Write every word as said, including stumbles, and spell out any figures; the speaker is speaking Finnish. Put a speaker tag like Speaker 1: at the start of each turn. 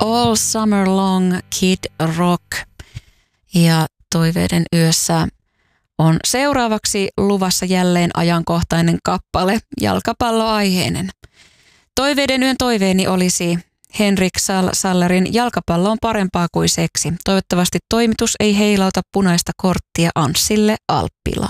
Speaker 1: All Summer Long, Kid Rock. Ja Toiveiden yössä on seuraavaksi luvassa jälleen ajankohtainen kappale, jalkapalloaiheinen. Toiveiden yön toiveeni olisi Henrik Sallerin Jalkapallo on parempaa kuin seksi. Toivottavasti toimitus ei heilauta punaista korttia Anssille Alppilaan.